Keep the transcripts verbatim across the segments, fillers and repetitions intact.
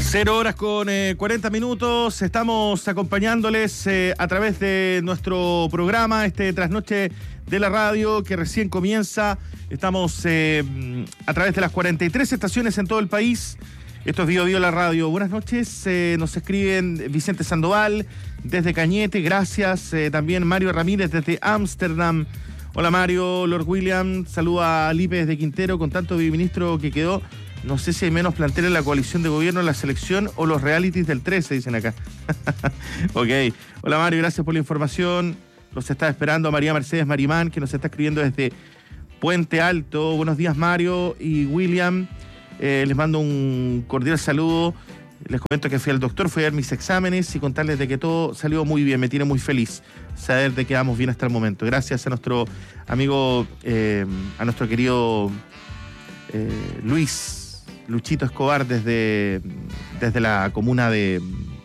Cero horas con eh, cuarenta minutos. Estamos acompañándoles eh, a través de nuestro programa, este Trasnoche de la Radio, que recién comienza. Estamos eh, a través de las cuarenta y tres estaciones en todo el país. Esto es Bio Bio la Radio. Buenas noches. Eh, nos escriben Vicente Sandoval desde Cañete. Gracias. Eh, también Mario Ramírez desde Ámsterdam. Hola Mario. Lord William. Saluda a Lipe desde Quintero. Con tanto viceministro que quedó, no sé si hay menos plantel en la coalición de gobierno, en la selección o los realities del trece, dicen acá. Ok. Hola Mario, gracias por la información. Los está esperando María Mercedes Marimán, que nos está escribiendo desde Puente Alto. Buenos días Mario y William. Eh, les mando un cordial saludo. Les comento que fui al doctor, fui a ver mis exámenes y contarles de que todo salió muy bien. Me tiene muy feliz saber de que vamos bien hasta el momento. Gracias a nuestro amigo, eh, a nuestro querido eh, Luis Luchito Escobar desde, desde la comuna de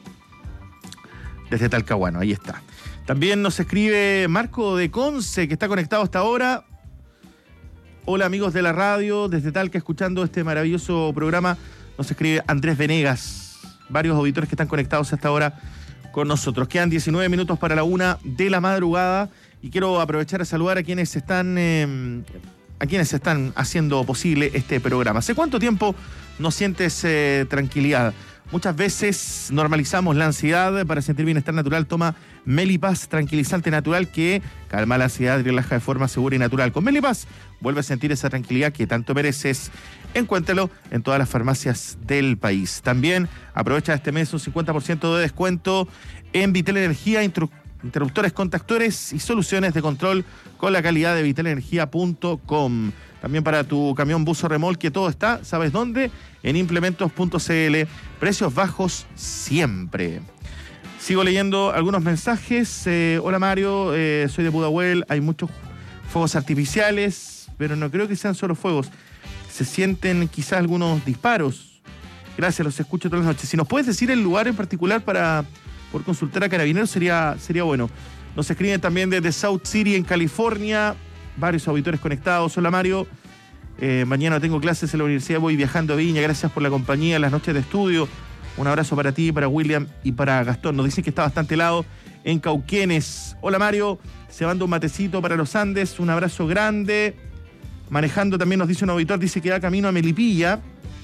desde Talcahuano. Ahí está. También nos escribe Marco de Conce, que está conectado hasta ahora. Hola amigos de la radio, desde Talca, escuchando este maravilloso programa. Nos escribe Andrés Venegas, varios auditores que están conectados hasta ahora con nosotros. Quedan diecinueve minutos para la una de la madrugada y quiero aprovechar a saludar a quienes están eh, a quienes están haciendo posible este programa. ¿Hace cuánto tiempo no sientes eh, tranquilidad? Muchas veces normalizamos la ansiedad. Para sentir bienestar natural, toma Melipaz, tranquilizante natural que calma la ansiedad y relaja de forma segura y natural. Con Melipaz vuelve a sentir esa tranquilidad que tanto mereces. Encuéntralo en todas las farmacias del país. También aprovecha este mes un cincuenta por ciento de descuento en Vitel Energía, intru- interruptores, contactores y soluciones de control con la calidad de vitel energía punto com. También para tu camión, bus o remolque, todo está, ¿sabes dónde? En implementos punto c l. Precios bajos siempre. Sigo leyendo algunos mensajes. Eh, hola Mario, eh, soy de Pudahuel. Hay muchos fuegos artificiales, pero no creo que sean solo fuegos. Se sienten quizás algunos disparos. Gracias, los escucho todas las noches. Si nos puedes decir el lugar en particular para por consultar a Carabineros, sería, sería bueno. Nos escriben también desde South City, en California. Varios auditores conectados. Hola Mario, eh, mañana tengo clases en la universidad, voy viajando a Viña, gracias por la compañía en las noches de estudio. Un abrazo para ti, para William y para Gastón. Nos dicen que está bastante helado en Cauquenes. Hola Mario, se manda un matecito para los Andes, un abrazo grande. Manejando también nos dice un auditor, dice que va camino a Melipilla.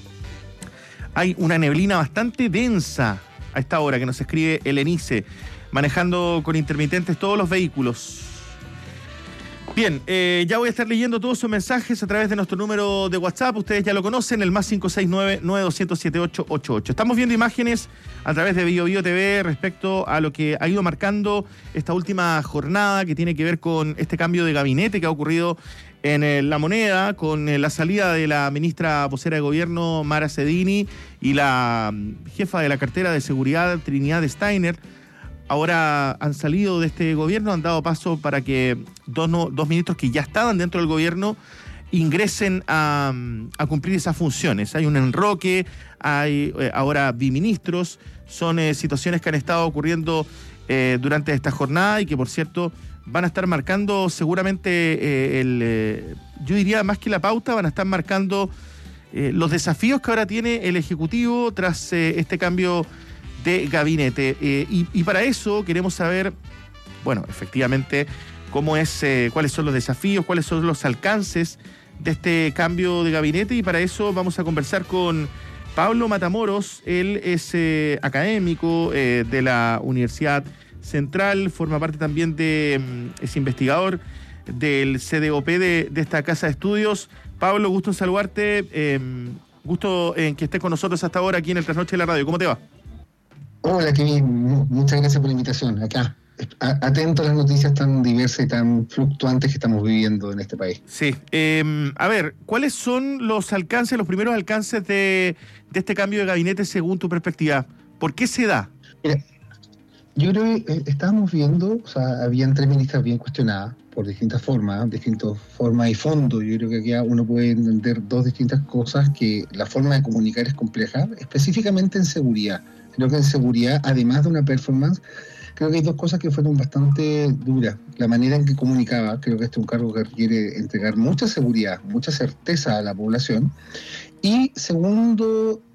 Hay una neblina bastante densa a esta hora, que nos escribe Elenice. Manejando con intermitentes todos los vehículos. Bien, eh, ya voy a estar leyendo todos sus mensajes a través de nuestro número de WhatsApp. Ustedes ya lo conocen, el más cinco seis nueve, nueve dos cero siete, ocho ocho ocho. Estamos viendo imágenes a través de Bio Bio T V respecto a lo que ha ido marcando esta última jornada, que tiene que ver con este cambio de gabinete que ha ocurrido en eh, La Moneda, con eh, la salida de la ministra vocera de gobierno, Mara Cedini, y la um, jefa de la cartera de seguridad, Trinidad Steiner. Ahora han salido de este gobierno, han dado paso para que dos, no, dos ministros que ya estaban dentro del gobierno ingresen a, a cumplir esas funciones. Hay un enroque, hay eh, ahora biministros, son eh, situaciones que han estado ocurriendo eh, durante esta jornada y que, por cierto, van a estar marcando seguramente, eh, el, eh, yo diría más que la pauta, van a estar marcando eh, los desafíos que ahora tiene el Ejecutivo tras eh, este cambio de gabinete. Eh, y, y para eso queremos saber, bueno, efectivamente, cómo es, eh, cuáles son los desafíos, cuáles son los alcances de este cambio de gabinete, y para eso vamos a conversar con Pablo Matamoros. Él es eh, académico eh, de la Universidad Central, forma parte también de, es investigador del C D O P de, de esta casa de estudios. Pablo, gusto en saludarte, eh, gusto en que estés con nosotros hasta ahora aquí en el Trasnoche de la Radio. ¿Cómo te va? Hola, Kevin, muchas gracias por la invitación. Acá, atento a las noticias tan diversas y tan fluctuantes que estamos viviendo en este país. Sí. Eh, a ver, ¿cuáles son los alcances, los primeros alcances de, de este cambio de gabinete según tu perspectiva? ¿Por qué se da? Mira, yo creo que eh, estábamos viendo, o sea, habían tres ministras bien cuestionadas por distintas formas, distintas formas y fondos. Yo creo que aquí uno puede entender dos distintas cosas, que la forma de comunicar es compleja, específicamente en seguridad. Creo que en seguridad, además de una performance, creo que hay dos cosas que fueron bastante duras. La manera en que comunicaba, creo que este es un cargo que requiere entregar mucha seguridad, mucha certeza a la población. Y segundo,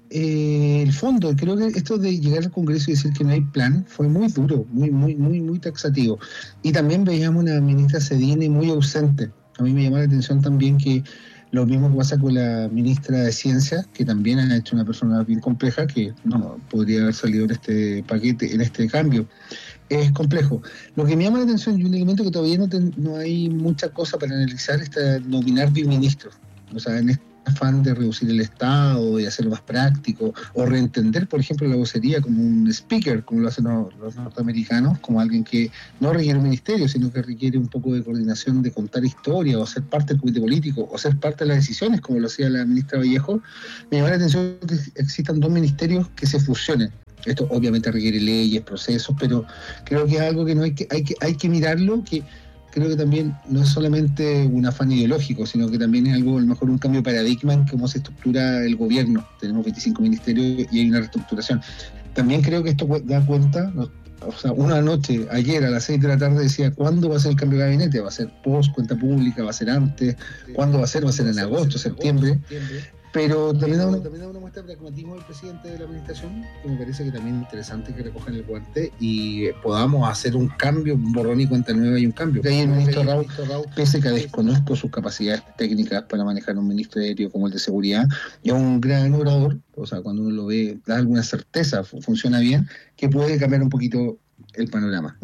eh, el fondo, creo que esto de llegar al Congreso y decir que no hay plan fue muy duro, muy, muy, muy, muy taxativo. Y también veíamos una ministra Cedini muy ausente. A mí me llamó la atención también que lo mismo pasa con la ministra de Ciencia, que también ha hecho una persona bien compleja, que no podría haber salido en este paquete, en este cambio. Es complejo. Lo que me llama la atención y un elemento que todavía no, te, no hay mucha cosa para analizar es nominar biministros. O sea, en este afán de reducir el Estado y hacerlo más práctico, o reentender, por ejemplo, la vocería como un speaker, como lo hacen los, los norteamericanos, como alguien que no requiere un ministerio, sino que requiere un poco de coordinación, de contar historia, o ser parte del comité político, o ser parte de las decisiones, como lo hacía la ministra Vallejo. Me llama la atención que existan dos ministerios que se fusionen. Esto obviamente requiere leyes, procesos, pero creo que es algo que no hay que, hay que, hay que mirarlo, que creo que también no es solamente un afán ideológico, sino que también es algo, a lo mejor un cambio de paradigma en cómo se estructura el gobierno. Tenemos veinticinco ministerios y hay una reestructuración. También creo que esto da cuenta, ¿no? O sea, una noche, ayer a las seis de la tarde decía, ¿cuándo va a ser el cambio de gabinete? ¿Va a ser post, cuenta pública? ¿Va a ser antes? ¿Cuándo va a ser? ¿Va a ser en agosto, septiembre? Pero también da, una, también da una muestra de pragmatismo del presidente de la administración, que me parece que también es interesante que recojan el guante y podamos hacer un cambio, un borrón y cuenta nueva y un cambio. Ahí el ministro Raúl, pese que desconozco sus capacidades técnicas para manejar un ministerio como el de seguridad, es un gran orador, o sea, cuando uno lo ve, da alguna certeza, funciona bien, que puede cambiar un poquito el panorama.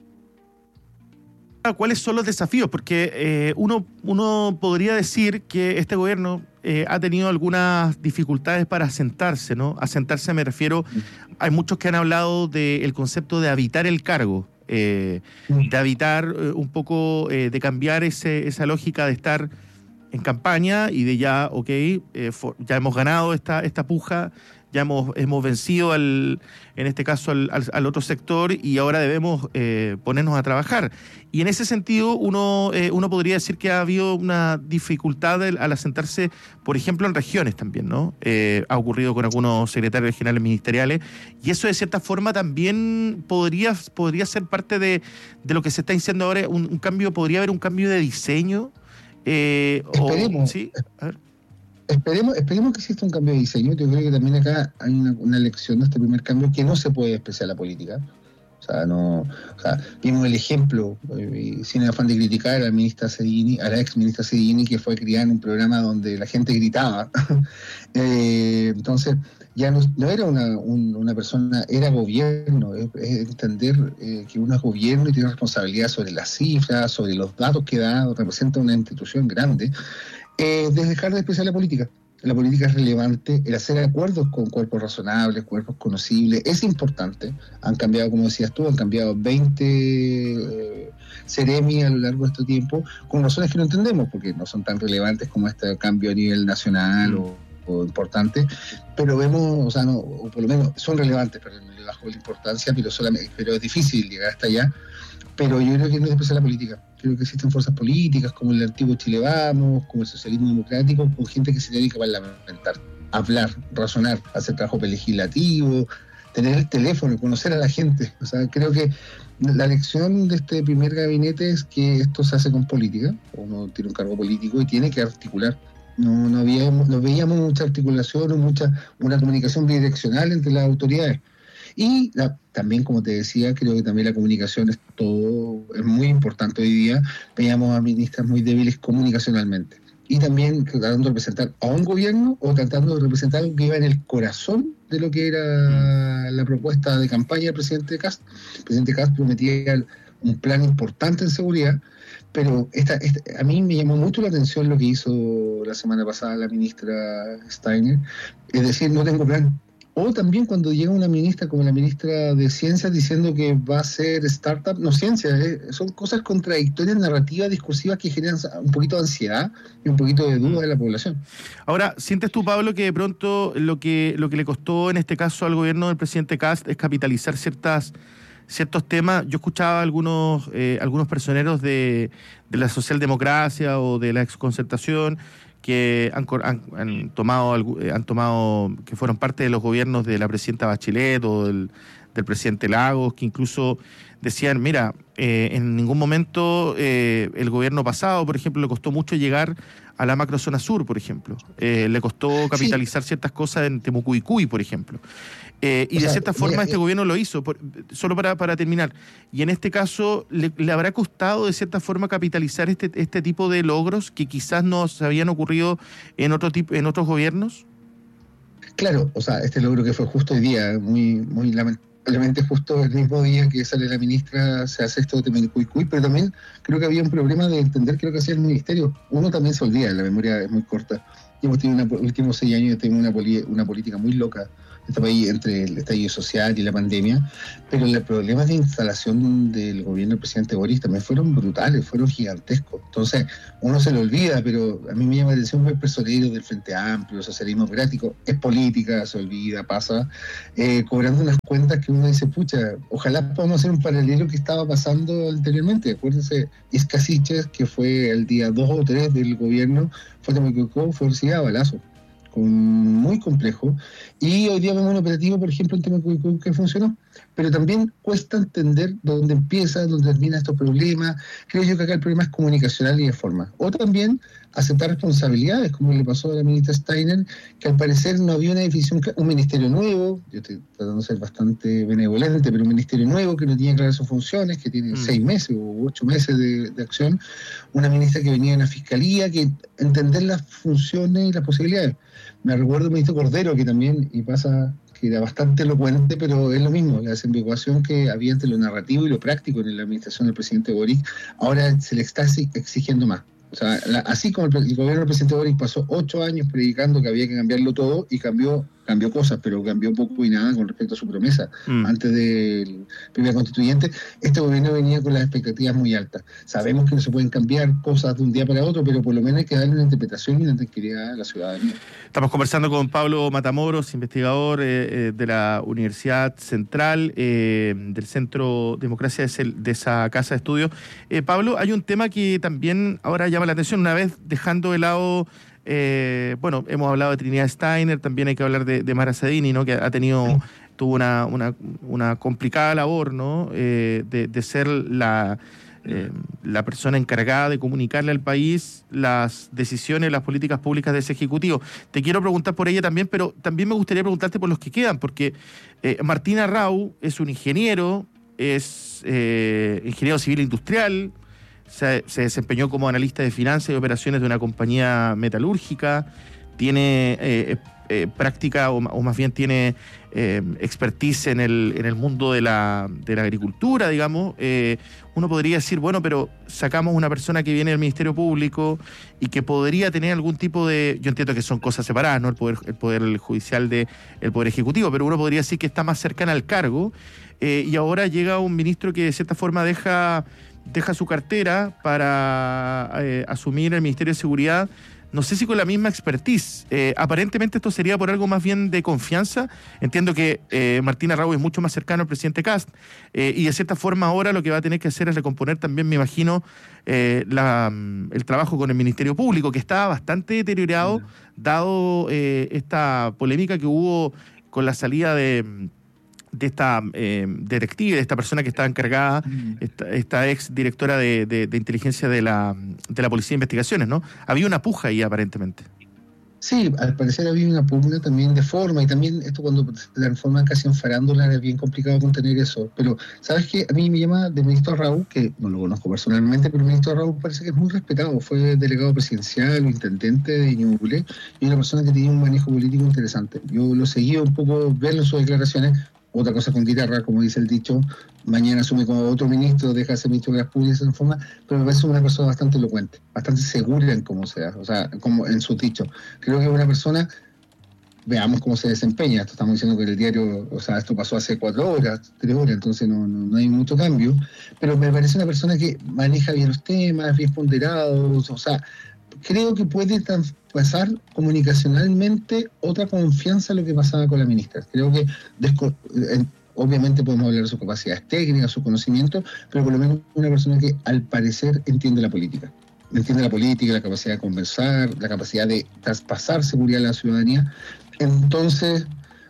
¿Cuáles son los desafíos? Porque eh, uno, uno podría decir que este gobierno eh, ha tenido algunas dificultades para asentarse, ¿no? Asentarse me refiero, hay muchos que han hablado del concepto de habitar el cargo, eh, de habitar eh, un poco, eh, de cambiar ese, esa lógica de estar en campaña y de ya, ok, eh, for, ya hemos ganado esta, esta puja, ya hemos, hemos vencido, al, en este caso, al, al, al otro sector y ahora debemos eh, ponernos a trabajar. Y en ese sentido, uno, eh, uno podría decir que ha habido una dificultad al asentarse, por ejemplo, en regiones también, ¿no? Eh, ha ocurrido con algunos secretarios regionales ministeriales y eso, de cierta forma, también podría, podría ser parte de, de lo que se está diciendo ahora, un, un cambio, podría haber un cambio de diseño. Eh, Esperemos. O, ¿sí? A ver. Esperemos, esperemos que exista un cambio de diseño. Yo creo que también acá hay una, una lección de este primer cambio que no se puede despreciar la política. O sea, no, o sea, vimos el ejemplo, eh, sin el afán de criticar a la ministra Cedini, a la ex ministra Cedini, que fue criada en un programa donde la gente gritaba. eh, entonces, ya no, no era una, un, una persona, era gobierno, es, es entender eh, que uno es gobierno y tiene responsabilidad sobre las cifras, sobre los datos que da, representa una institución grande. Eh, de dejar de despreciar la política. La política es relevante, el hacer acuerdos con cuerpos razonables, cuerpos conocibles, es importante. Han cambiado, como decías tú, han cambiado veinte eh, Seremi a lo largo de este tiempo, con razones que no entendemos, porque no son tan relevantes como este cambio a nivel nacional o, o importante, pero vemos, o sea, no, o por lo menos son relevantes, pero no le bajo la importancia, pero, solamente, pero es difícil llegar hasta allá. Pero yo creo que no es despreciar la política. Creo que existen fuerzas políticas como el antiguo Chile Vamos, como el socialismo democrático, con gente que se dedica a parlamentar, hablar, razonar, hacer trabajo legislativo, tener el teléfono, conocer a la gente. O sea, creo que la lección de este primer gabinete es que esto se hace con política. Uno tiene un cargo político y tiene que articular. No, no, habíamos, no veíamos mucha articulación o mucha, una comunicación bidireccional entre las autoridades. Y la, también, como te decía, creo que también la comunicación es todo, es muy importante hoy día. Veíamos a ministras muy débiles comunicacionalmente. Y también tratando de representar a un gobierno o tratando de representar algo que iba en el corazón de lo que era la propuesta de campaña del presidente Kast. El presidente Kast prometía un plan importante en seguridad, pero esta, esta, a mí me llamó mucho la atención lo que hizo la semana pasada la ministra Steiner, es decir, no tengo plan. O también cuando llega una ministra como la ministra de Ciencias diciendo que va a ser startup, no ciencia, eh, son cosas contradictorias, narrativas, discursivas que generan un poquito de ansiedad y un poquito de duda de la población. Ahora, ¿sientes tú, Pablo, que de pronto lo que, lo que le costó en este caso al gobierno del presidente Kast es capitalizar ciertas ciertos temas? Yo escuchaba a algunos, eh, algunos personeros de, de la socialdemocracia o de la exconcertación que han, han, han tomado han tomado que fueron parte de los gobiernos de la presidenta Bachelet o del, del presidente Lagos, que incluso decían, mira, eh, en ningún momento eh, el gobierno pasado, por ejemplo, le costó mucho llegar a la macrozona sur, por ejemplo. Eh, le costó capitalizar sí. ciertas cosas en Temucuicuy, por ejemplo. Eh, y o de sea, cierta forma mira, este eh, gobierno lo hizo, por, solo para, para terminar. Y en este caso, le, ¿le habrá costado de cierta forma capitalizar este, este tipo de logros que quizás no se habían ocurrido en, otro tipo, en otros gobiernos? Claro, o sea, este logro que fue justo hoy día, muy, muy lamentablemente justo el mismo día que sale la ministra, se hace esto de Temucuicuy, pero también creo que había un problema de entender qué es lo que hacía el ministerio. Uno también se olvida, la memoria es muy corta. Y hemos tenido los últimos seis años tenido una, poli, una política muy loca este país entre el estallido social y la pandemia, pero los problemas de instalación del gobierno del presidente Boric también fueron brutales, fueron gigantescos. Entonces, uno se lo olvida, pero a mí me llama la atención ver personeros del Frente Amplio, socialismo democrático, es política, se olvida, pasa, eh, cobrando unas cuentas que uno dice, pucha, ojalá podamos hacer un paralelo que estaba pasando anteriormente. Acuérdense, Iscasiches, que fue el día dos o tres del gobierno, fue Temucuicuy, fue a balazo. Con, muy complejo, y hoy día vemos un operativo, por ejemplo, en Temucuicuy que funcionó, pero también cuesta entender dónde empieza, dónde termina estos problemas. Creo yo que acá el problema es comunicacional y de forma, o también aceptar responsabilidades, como le pasó a la ministra Steiner, que al parecer no había una definición, un ministerio nuevo, yo estoy tratando de ser bastante benevolente, pero un ministerio nuevo que no tiene claras sus funciones, que tiene mm. seis meses o ocho meses de, de acción, una ministra que venía de una fiscalía, que entender las funciones y las posibilidades. Me recuerdo el ministro Cordero, que también, y pasa que era bastante elocuente, pero es lo mismo, la desambiguación que había entre lo narrativo y lo práctico en la administración del presidente Boric, ahora se le está exigiendo más. O sea, la, así como el, el gobierno del presidente Boric pasó ocho años predicando que había que cambiarlo todo y cambió cambió cosas, pero cambió poco y nada con respecto a su promesa mm. antes del primer constituyente. Este gobierno venía con las expectativas muy altas. Sabemos que no se pueden cambiar cosas de un día para otro, pero por lo menos hay que darle una interpretación y una tranquilidad a la ciudadanía. Estamos conversando con Pablo Matamoros, investigador eh, eh, de la Universidad Central, eh, del Centro Democracia de, de esa casa de estudios. Eh, Pablo, hay un tema que también ahora llama la atención, una vez dejando de lado... Eh, bueno, hemos hablado de Trinidad Steiner, también hay que hablar de, de Mara Sadini, ¿no? Que ha tenido, tuvo una, una, una complicada labor, ¿no? Eh, de, de ser la, eh, la persona encargada de comunicarle al país las decisiones, las políticas públicas de ese Ejecutivo. Te quiero preguntar por ella también, pero también me gustaría preguntarte por los que quedan, porque eh, Martín Arrau es un ingeniero, es eh, ingeniero civil industrial, Se, se desempeñó como analista de finanzas y operaciones de una compañía metalúrgica, tiene eh, eh, práctica o, o más bien tiene eh, expertise en el, en el mundo de la, de la agricultura, digamos. Eh, uno podría decir, bueno, pero sacamos una persona que viene del Ministerio Público y que podría tener algún tipo de... Yo entiendo que son cosas separadas, ¿no? El poder, el poder judicial del Poder Ejecutivo, pero uno podría decir que está más cercana al cargo eh, y ahora llega un ministro que de cierta forma deja... deja su cartera para eh, asumir el Ministerio de Seguridad, no sé si con la misma expertise. Eh, aparentemente esto sería por algo más bien de confianza. Entiendo que eh, Martín Arrau es mucho más cercano al presidente Kast eh, y de cierta forma ahora lo que va a tener que hacer es recomponer también, me imagino, eh, la, el trabajo con el Ministerio Público, que estaba bastante deteriorado, sí. dado eh, esta polémica que hubo con la salida de... de esta eh, detective, de esta persona que estaba encargada, mm. esta, esta ex directora de, de, de inteligencia de la, de la Policía de Investigaciones, ¿no? Había una puja ahí, aparentemente. Sí, al parecer había una pugna también de forma, y también esto cuando se transforman casi en farándula era bien complicado contener eso. Pero, ¿sabes qué? A mí me llama del ministro Arrau, que no lo conozco personalmente, pero el ministro Arrau parece que es muy respetado. Fue delegado presidencial o intendente de Ñuble, y una persona que tenía un manejo político interesante. Yo lo seguí un poco, verlo en sus declaraciones. Otra cosa con guitarra, como dice el dicho, mañana asume como otro ministro, deja de ser ministro de las públicas en forma, pero me parece una persona bastante elocuente, bastante segura en cómo sea, o sea, como en su dicho. Creo que es una persona, veamos cómo se desempeña, esto estamos diciendo que el diario, o sea, esto pasó hace cuatro horas, tres horas, entonces no, no, no hay mucho cambio, pero me parece una persona que maneja bien los temas, bien ponderados, o sea, creo que puede traspasar comunicacionalmente otra confianza a lo que pasaba con la ministra. Creo que, desco- eh, obviamente podemos hablar de sus capacidades técnicas, su conocimiento, pero por lo menos una persona que al parecer entiende la política. Entiende la política, la capacidad de conversar, la capacidad de traspasar seguridad a la ciudadanía. Entonces,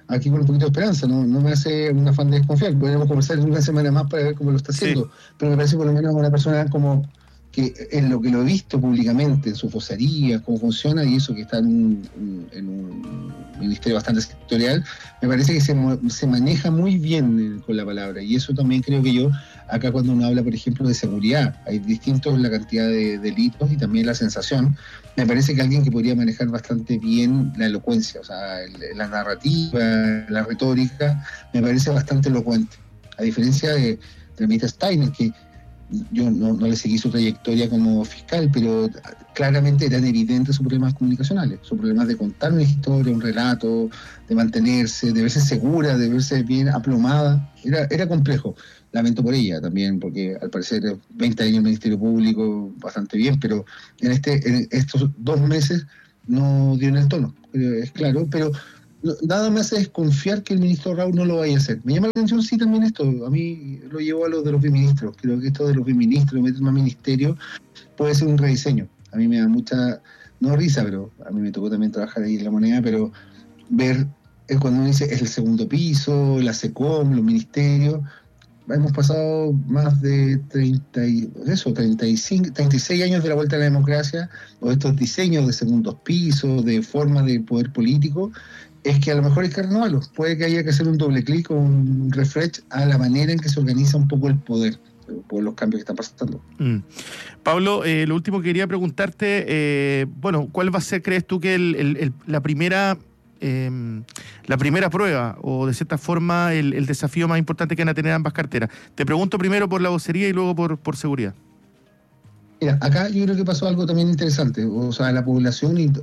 aquí con un poquito de esperanza, no, no me hace un afán de desconfiar. Podríamos conversar en una semana más para ver cómo lo está haciendo, sí. Pero me parece por lo menos una persona como que en lo que lo he visto públicamente, en su vocería, cómo funciona, y eso que está en un, en un ministerio bastante sectorial, me parece que se, se maneja muy bien con la palabra, y eso también creo que yo, acá cuando uno habla, por ejemplo, de seguridad, hay distintos la cantidad de delitos y también la sensación, me parece que alguien que podría manejar bastante bien la elocuencia, o sea, el, la narrativa, la retórica, me parece bastante elocuente, a diferencia de, de Mita Steiner, que yo no, no le seguí su trayectoria como fiscal, pero claramente eran evidentes sus problemas comunicacionales, sus problemas de contar una historia, un relato, de mantenerse, de verse segura, de verse bien aplomada. Era, era complejo. Lamento por ella también, porque al parecer veinte años en el Ministerio Público, bastante bien, pero en, este, en estos dos meses no dio en el tono, es claro, pero nada me hace desconfiar que el ministro Raúl no lo vaya a hacer. Me llama la atención, sí, también esto. A mí lo llevo a los de los biministros. Creo que esto de los biministros, meter más ministerio, puede ser un rediseño. A mí me da mucha, no risa, pero a mí me tocó también trabajar ahí en La Moneda, pero ver, es cuando uno dice, es el segundo piso, la SECOM, los ministerios. Hemos pasado más de treinta, eso, treinta y cinco, treinta y seis años de la vuelta a la democracia, o estos diseños de segundos pisos, de forma de poder político. Es que a lo mejor hay que renovarlo. Puede que haya que hacer un doble clic o un refresh a la manera en que se organiza un poco el poder por los cambios que están pasando. Mm. Pablo, eh, lo último que quería preguntarte, eh, bueno, ¿cuál va a ser, crees tú, que el, el, el, la primera eh, la primera prueba o de cierta forma el, el desafío más importante que van a tener ambas carteras? Te pregunto primero por la vocería y luego por, por seguridad. Mira, acá yo creo que pasó algo también interesante, o sea, la población, y,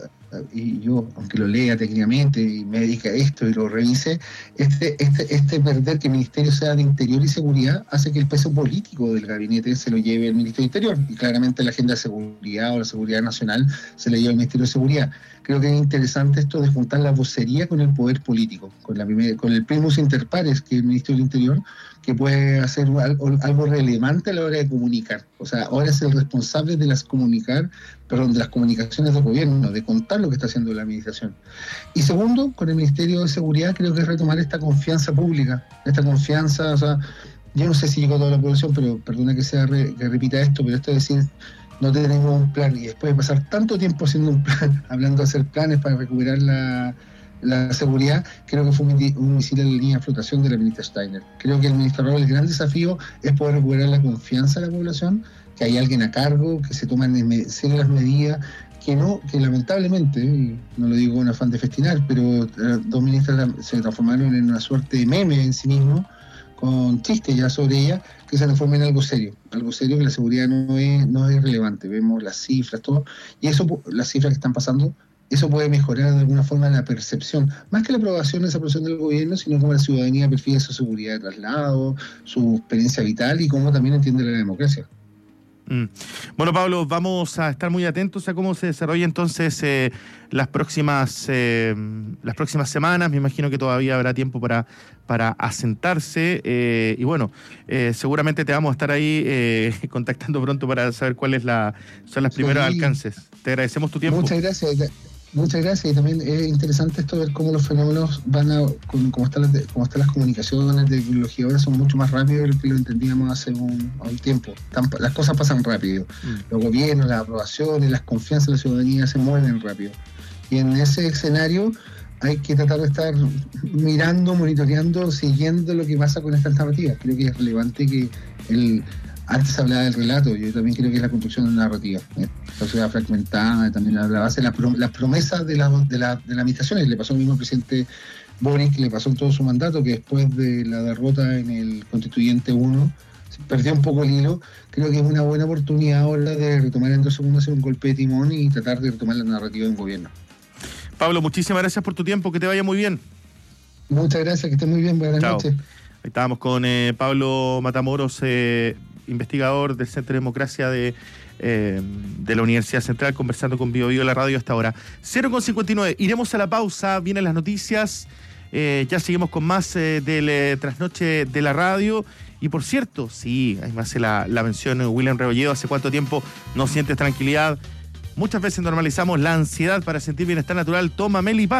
y yo, aunque lo lea técnicamente y me dedique a esto y lo revise, este, este, este perder que el Ministerio sea de Interior y Seguridad hace que el peso político del gabinete se lo lleve el Ministerio de Interior, y claramente la agenda de seguridad o la seguridad nacional se la lleva el Ministerio de Seguridad. Creo que es interesante esto de juntar la vocería con el poder político, con, la primer, con el primus inter pares, que es el Ministerio del Interior, que puede hacer algo, algo relevante a la hora de comunicar. O sea, ahora es el responsable de las comunicar, perdón, de las comunicaciones del gobierno, de contar lo que está haciendo la administración. Y segundo, con el Ministerio de Seguridad, creo que es retomar esta confianza pública, esta confianza, o sea, yo no sé si llegó a toda la población, pero perdona que sea re, que repita esto, pero esto es decir, no tenemos un plan, y después de pasar tanto tiempo haciendo un plan, hablando de hacer planes para recuperar la, la seguridad, creo que fue un, un misil en la línea de flotación de la ministra Steiner. Creo que el ministro Raúl, el gran desafío es poder recuperar la confianza de la población, que hay alguien a cargo, que se toman en serio las medidas, que no, que lamentablemente, y no lo digo con afán de festinar, pero dos ministras se transformaron en una suerte de meme en sí mismos, con chistes ya sobre ella, que se transforma en algo serio, algo serio que la seguridad no es, no es relevante. Vemos las cifras, todo, y eso, las cifras que están pasando, eso puede mejorar de alguna forma la percepción, más que la aprobación de esa aprobación del gobierno, sino cómo la ciudadanía percibe su seguridad de traslado, su experiencia vital y cómo también entiende la democracia. Mm. Bueno, Pablo, vamos a estar muy atentos a cómo se desarrolla entonces eh, las próximas eh, las próximas semanas. Me imagino que todavía habrá tiempo para, para asentarse eh, y bueno, eh, seguramente te vamos a estar ahí eh, contactando pronto para saber cuáles la, son los primeros sí. alcances. Te agradecemos tu tiempo. Muchas gracias. Muchas gracias, y también es interesante esto ver cómo los fenómenos van a, cómo están las, cómo están las comunicaciones de tecnología ahora, son mucho más rápidos de lo que lo entendíamos hace un, un tiempo. Tan, las cosas pasan rápido, mm. los gobiernos, las aprobaciones, las confianzas de la ciudadanía se mueven rápido. Y en ese escenario hay que tratar de estar mirando, monitoreando, siguiendo lo que pasa con estas narrativas. Creo que es relevante que el... Antes se hablaba del relato, yo también creo que es la construcción de una narrativa. La sociedad fragmentada, también la base de las prom- las promesas de la, de la, de la administración. Le pasó al mismo presidente Boric, le pasó en todo su mandato, que después de la derrota en el Constituyente uno, perdió un poco el hilo. Creo que es una buena oportunidad ahora de retomar en dos segundos, hacer un golpe de timón y tratar de retomar la narrativa de un gobierno. Pablo, muchísimas gracias por tu tiempo, que te vaya muy bien. Muchas gracias, que estés muy bien, buenas Chao. noches. Ahí estábamos con eh, Pablo Matamoros, eh, investigador del Centro de Democracia de, eh, de la Universidad Central, conversando con Bio Bio la radio hasta ahora. cero con cincuenta y nueve, iremos a la pausa, vienen las noticias, eh, ya seguimos con más eh, del eh, trasnoche de la radio. Y por cierto, sí, ahí me hace la, la mención William Rebolledo, ¿hace cuánto tiempo no sientes tranquilidad? Muchas veces normalizamos la ansiedad para sentir bienestar natural. Toma Melipaz.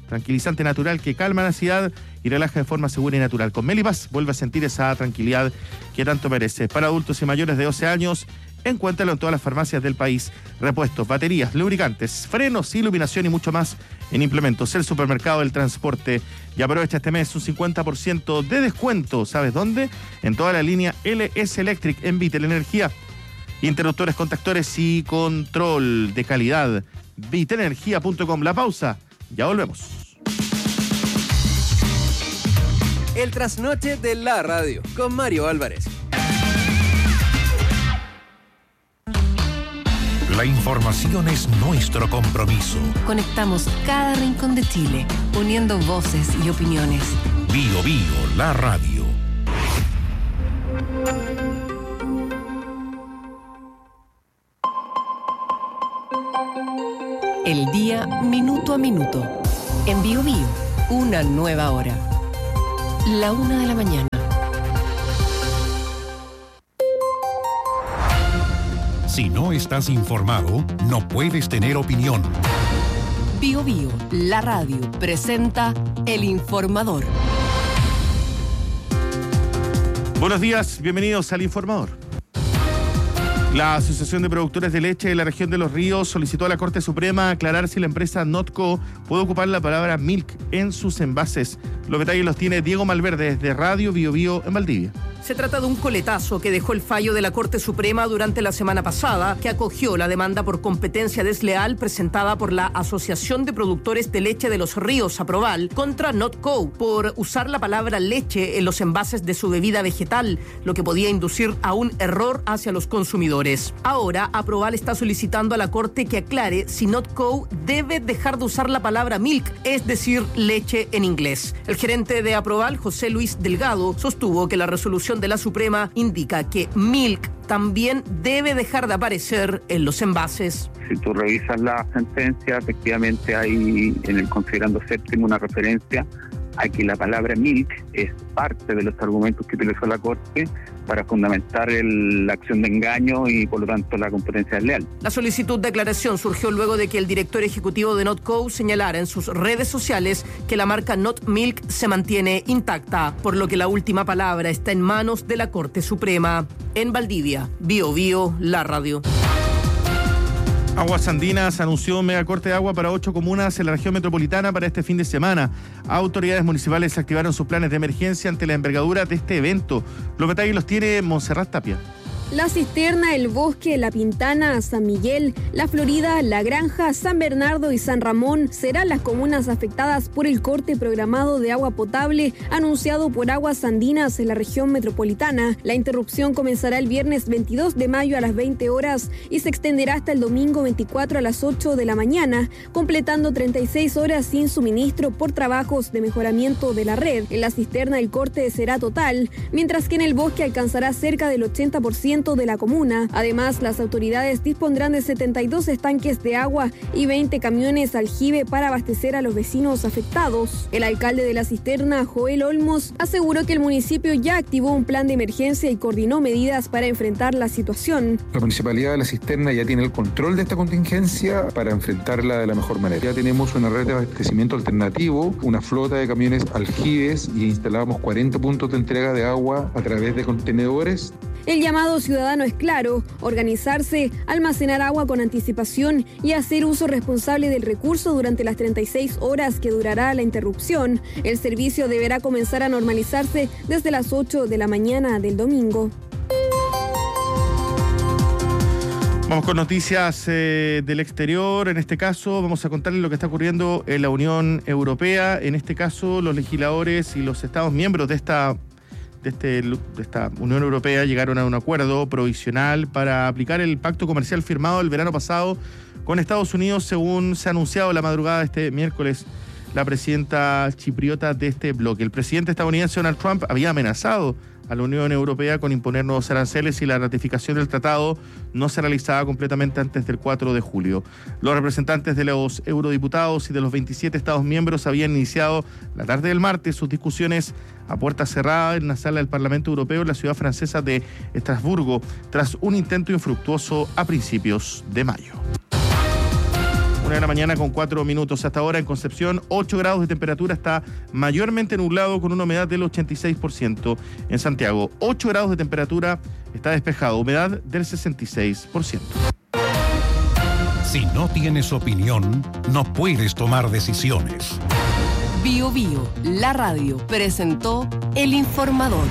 tranquilizante natural que calma la ansiedad y relaja de forma segura y natural. Con Melipaz vuelve a sentir esa tranquilidad que tanto merece. Para adultos y mayores de doce años, encuéntralo en todas las farmacias del país. Repuestos, baterías, lubricantes, frenos, iluminación y mucho más en implementos. El supermercado del transporte. Y aprovecha este mes un cincuenta por ciento de descuento. ¿Sabes dónde? En toda la línea L S Electric en Vitel Energía. Interruptores, contactores y control de calidad. vitel energía punto com. La pausa. Ya volvemos. El trasnoche de la radio con Mario Álvarez. La información es nuestro compromiso. Conectamos cada rincón de Chile, uniendo voces y opiniones. Bio Bio, la radio. El día minuto a minuto. En Bio Bio, una nueva hora. La una de la mañana. Si no estás informado, no puedes tener opinión. Bio Bio, la radio, presenta El Informador. Buenos días, bienvenidos al Informador. La Asociación de Productores de Leche de la Región de Los Ríos solicitó a la Corte Suprema aclarar si la empresa Notco puede ocupar la palabra milk en sus envases. Los detalles los tiene Diego Malverde desde Radio Bio Bio en Valdivia. Se trata de un coletazo que dejó el fallo de la Corte Suprema durante la semana pasada, que acogió la demanda por competencia desleal presentada por la Asociación de Productores de Leche de Los Ríos, Aproval, contra Notco, por usar la palabra leche en los envases de su bebida vegetal, lo que podía inducir a un error hacia los consumidores. Ahora, Aproval está solicitando a la Corte que aclare si Notco debe dejar de usar la palabra milk, es decir, leche en inglés. El gerente de Aproval, José Luis Delgado, sostuvo que la resolución de la Suprema indica que milk también debe dejar de aparecer en los envases. Si tú revisas la sentencia, efectivamente hay en el considerando séptimo una referencia a que la palabra milk es parte de los argumentos que utilizó la Corte para fundamentar el, la acción de engaño y por lo tanto la competencia desleal. La solicitud de aclaración surgió luego de que el director ejecutivo de Notco señalara en sus redes sociales que la marca Not Milk se mantiene intacta, por lo que la última palabra está en manos de la Corte Suprema. En Valdivia, Bio Bio, la radio. Aguas Andinas anunció un megacorte de agua para ocho comunas en la región metropolitana para este fin de semana. Autoridades municipales activaron sus planes de emergencia ante la envergadura de este evento. Los detalles los tiene Montserrat Tapia. La Cisterna, El Bosque, La Pintana, San Miguel, La Florida, La Granja, San Bernardo y San Ramón serán las comunas afectadas por el corte programado de agua potable anunciado por Aguas Andinas en la región metropolitana. La interrupción comenzará el viernes veintidós de mayo a las veinte horas y se extenderá hasta el domingo veinticuatro a las ocho de la mañana, completando treinta y seis horas sin suministro por trabajos de mejoramiento de la red. En La Cisterna el corte será total, mientras que en El Bosque alcanzará cerca del ochenta por ciento de la comuna. Además, las autoridades dispondrán de setenta y dos estanques de agua y veinte camiones aljibe para abastecer a los vecinos afectados. El alcalde de La Cisterna, Joel Olmos, aseguró que el municipio ya activó un plan de emergencia y coordinó medidas para enfrentar la situación. La Municipalidad de La Cisterna ya tiene el control de esta contingencia para enfrentarla de la mejor manera. Ya tenemos una red de abastecimiento alternativo, una flota de camiones aljibes y instalamos cuarenta puntos de entrega de agua a través de contenedores. El llamado ciudadano es claro: organizarse, almacenar agua con anticipación y hacer uso responsable del recurso durante las treinta y seis horas que durará la interrupción. El servicio deberá comenzar a normalizarse desde las ocho de la mañana del domingo. Vamos con noticias eh, del exterior. En este caso vamos a contarles lo que está ocurriendo en la Unión Europea. En este caso, los legisladores y los estados miembros de esta De, este, de esta Unión Europea llegaron a un acuerdo provisional para aplicar el pacto comercial firmado el verano pasado con Estados Unidos, según se ha anunciado la madrugada de este miércoles la presidenta chipriota de este bloque. El presidente estadounidense Donald Trump había amenazado a la Unión Europea con imponer nuevos aranceles si la ratificación del tratado no se realizaba completamente antes del cuatro de julio. Los representantes de los eurodiputados y de los veintisiete Estados miembros habían iniciado la tarde del martes sus discusiones a puerta cerrada en la sala del Parlamento Europeo en la ciudad francesa de Estrasburgo, tras un intento infructuoso a principios de mayo. Una de la mañana con cuatro minutos. Hasta ahora en Concepción, ocho grados de temperatura, está mayormente nublado con una humedad del ochenta y seis por ciento. En Santiago, ocho grados de temperatura, está despejado, humedad del sesenta y seis por ciento. Si no tienes opinión, no puedes tomar decisiones. Bio Bio, la radio, presentó El Informador.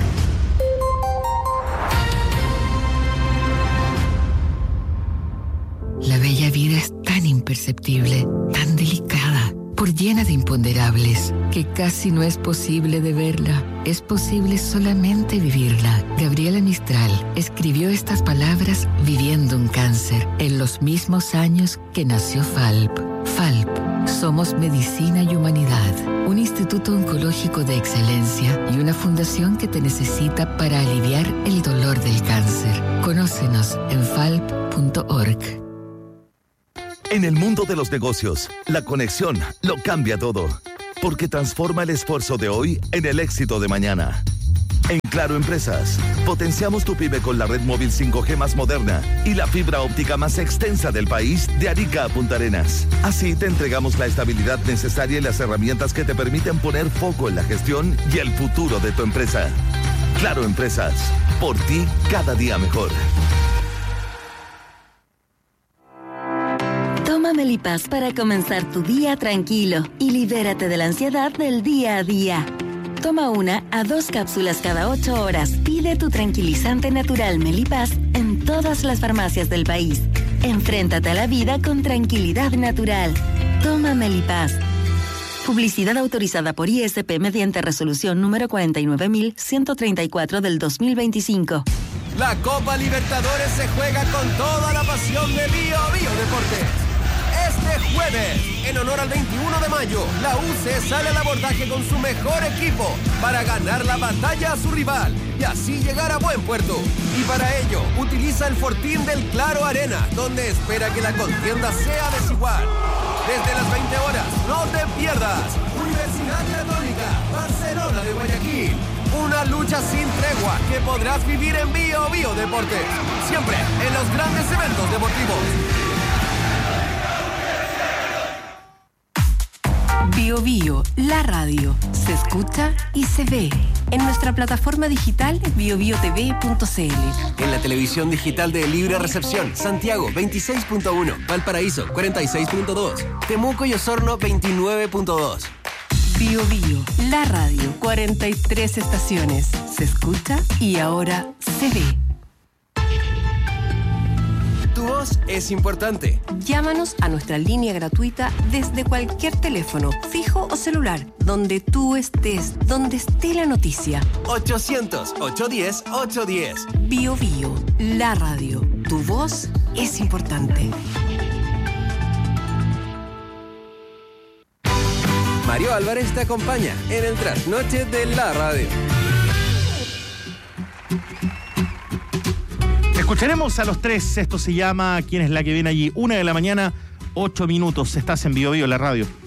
La bella vida es tan imperceptible, tan delicada, por llena de imponderables, que casi no es posible de verla. Es posible solamente vivirla. Gabriela Mistral escribió estas palabras viviendo un cáncer, en los mismos años que nació Falp. Falp, somos medicina y humanidad, un instituto oncológico de excelencia y una fundación que te necesita para aliviar el dolor del cáncer. Conócenos en falp punto org. En el mundo de los negocios, la conexión lo cambia todo, porque transforma el esfuerzo de hoy en el éxito de mañana. En Claro Empresas, potenciamos tu pyme con la red móvil cinco G más moderna y la fibra óptica más extensa del país, de Arica a Punta Arenas. Así te entregamos la estabilidad necesaria y las herramientas que te permiten poner foco en la gestión y el futuro de tu empresa. Claro Empresas, por ti cada día mejor. Toma Melipaz para comenzar tu día tranquilo y libérate de la ansiedad del día a día. Toma una a dos cápsulas cada ocho horas. Pide tu tranquilizante natural Melipaz en todas las farmacias del país. Enfréntate a la vida con tranquilidad natural. Toma Melipaz. Publicidad autorizada por I S P mediante resolución número cuarenta y nueve mil ciento treinta y cuatro del dos mil veinticinco. La Copa Libertadores se juega con toda la pasión de Bio Bio Deportes. Este jueves, en honor al veintiuno de mayo, la U C sale al abordaje con su mejor equipo para ganar la batalla a su rival y así llegar a buen puerto. Y para ello, utiliza el fortín del Claro Arena, donde espera que la contienda sea desigual. Desde las veinte horas, no te pierdas. Universidad Católica, Barcelona de Guayaquil. Una lucha sin tregua que podrás vivir en Bio Bio Deportes. Siempre en los grandes eventos deportivos. Bio Bio, la radio, se escucha y se ve en nuestra plataforma digital bio bio t v punto c l. En la televisión digital de Libre Recepción, Santiago veintiséis punto uno, Valparaíso cuarenta y seis punto dos, Temuco y Osorno veintinueve punto dos. Bio Bio, la radio, cuarenta y tres estaciones, se escucha y ahora se ve. Tu voz es importante. Llámanos a nuestra línea gratuita desde cualquier teléfono, fijo o celular, donde tú estés, donde esté la noticia. ochocientos, ochocientos diez, ochocientos diez. Bio Bio, la radio. Tu voz es importante. Mario Álvarez te acompaña en el trasnoche de la radio. Escucharemos a los tres. Esto se llama ¿Quién es la que viene allí? Una de la mañana, ocho minutos. Estás en Bio Bio, la radio.